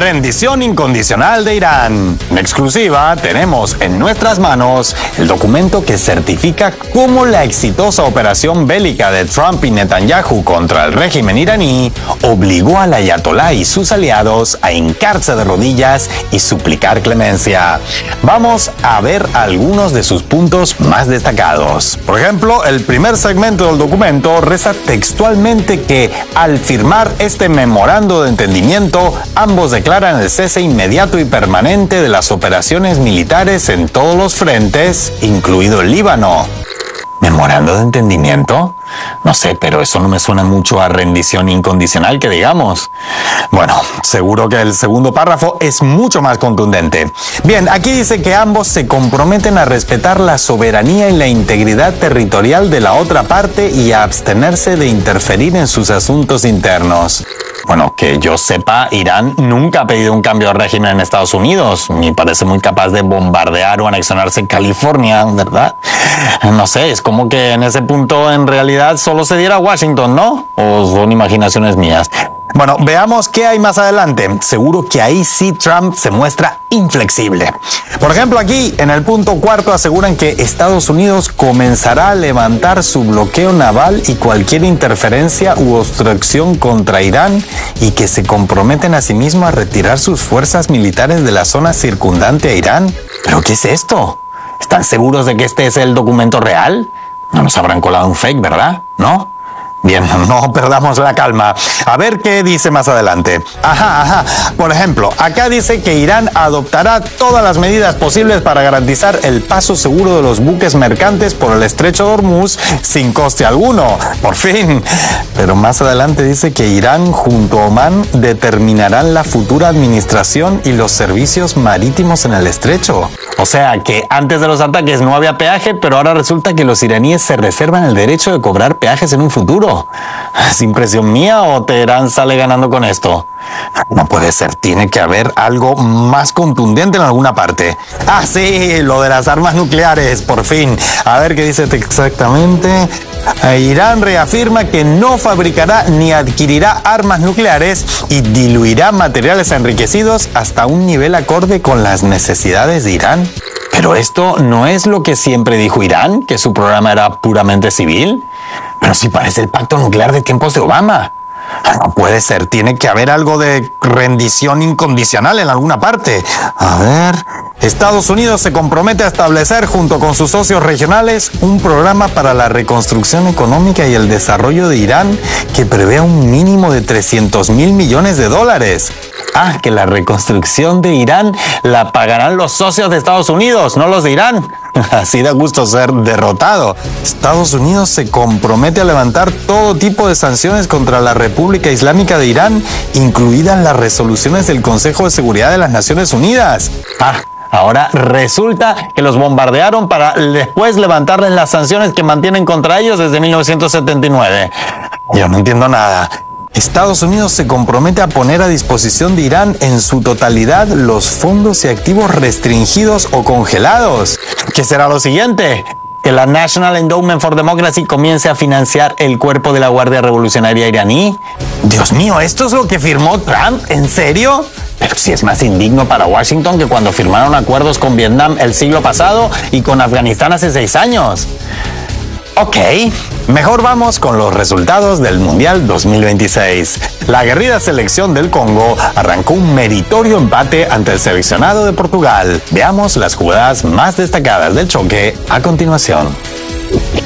Rendición incondicional de Irán. En exclusiva, tenemos en nuestras manos el documento que certifica cómo la exitosa operación bélica de Trump y Netanyahu contra el régimen iraní obligó al ayatolá y sus aliados a hincarse de rodillas y suplicar clemencia. Vamos a ver algunos de sus puntos más destacados. Por ejemplo, el primer segmento del documento reza textualmente que al firmar este memorando de entendimiento, ambos declaran el cese inmediato y permanente de las operaciones militares en todos los frentes, incluido el Líbano. ¿Memorando de entendimiento? No sé, pero eso no me suena mucho a rendición incondicional, que digamos. Bueno, seguro que el segundo párrafo es mucho más contundente. Bien, aquí dice que ambos se comprometen a respetar la soberanía y la integridad territorial de la otra parte y a abstenerse de interferir en sus asuntos internos. Bueno, que yo sepa, Irán nunca ha pedido un cambio de régimen en Estados Unidos, ni parece muy capaz de bombardear o anexionarse en California, ¿verdad? No sé, es como que en ese punto en realidad solo se diera a Washington, ¿no? ¿O son imaginaciones mías? Bueno, veamos qué hay más adelante. Seguro que ahí sí Trump se muestra inflexible. Por ejemplo, aquí en el punto 4 aseguran que Estados Unidos comenzará a levantar su bloqueo naval y cualquier interferencia u obstrucción contra Irán y que se comprometen asimismo a retirar sus fuerzas militares de la zona circundante a Irán. ¿Pero qué es esto? ¿Están seguros de que este es el documento real? No nos habrán colado un fake, ¿verdad? ¿No? Bien, no perdamos la calma. A ver qué dice más adelante. Por ejemplo, acá dice que Irán adoptará todas las medidas posibles para garantizar el paso seguro de los buques mercantes por el estrecho de Hormuz sin coste alguno. Por fin. Pero más adelante dice que Irán junto a Omán determinarán la futura administración y los servicios marítimos en el estrecho. O sea que antes de los ataques no había peaje, pero ahora resulta que los iraníes se reservan el derecho de cobrar peajes en un futuro. ¿Es impresión mía o Teherán sale ganando con esto? No puede ser, tiene que haber algo más contundente en alguna parte. Sí, lo de las armas nucleares, por fin. A ver qué dice exactamente. Irán reafirma que no fabricará ni adquirirá armas nucleares y diluirá materiales enriquecidos hasta un nivel acorde con las necesidades de Irán. Pero esto no es lo que siempre dijo Irán, que su programa era puramente civil. Pero sí parece el pacto nuclear de tiempos de Obama. No puede ser, tiene que haber algo de rendición incondicional en alguna parte. A ver, Estados Unidos se compromete a establecer junto con sus socios regionales un programa para la reconstrucción económica y el desarrollo de Irán que prevea un mínimo de $300 mil millones. Que la reconstrucción de Irán la pagarán los socios de Estados Unidos, no los de Irán. Así da gusto ser derrotado. Estados Unidos se compromete a levantar todo tipo de sanciones contra la República Islámica de Irán, incluidas las resoluciones del Consejo de Seguridad de las Naciones Unidas. Ahora resulta que los bombardearon para después levantarles las sanciones que mantienen contra ellos desde 1979. Yo no entiendo nada. Estados Unidos se compromete a poner a disposición de Irán en su totalidad los fondos y activos restringidos o congelados. ¿Qué será lo siguiente? ¿Que la National Endowment for Democracy comience a financiar el cuerpo de la Guardia Revolucionaria iraní? Dios mío, ¿esto es lo que firmó Trump? ¿En serio? Pero sí es más indigno para Washington que cuando firmaron acuerdos con Vietnam el siglo pasado y con Afganistán hace 6 años. Ok, mejor vamos con los resultados del Mundial 2026. La aguerrida selección del Congo arrancó un meritorio empate ante el seleccionado de Portugal. Veamos las jugadas más destacadas del choque a continuación.